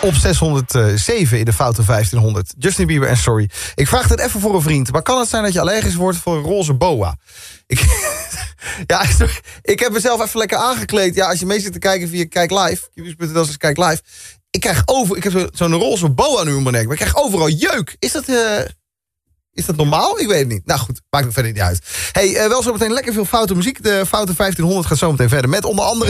op 607 in de foute 1500. Justin Bieber en Sorry. Ik vraag het even voor een vriend. Maar kan het zijn dat je allergisch wordt voor een roze boa? Ik heb mezelf even lekker aangekleed. Ja, als je mee zit te kijken via Kijk Live. Kijk Live. Ik heb zo'n roze boa nu om mijn nek. Maar ik krijg overal jeuk. Is dat normaal? Ik weet het niet. Nou goed, maakt me verder niet uit. Hey, wel zo meteen lekker veel foute muziek. De foute 1500 gaat zo meteen verder met onder andere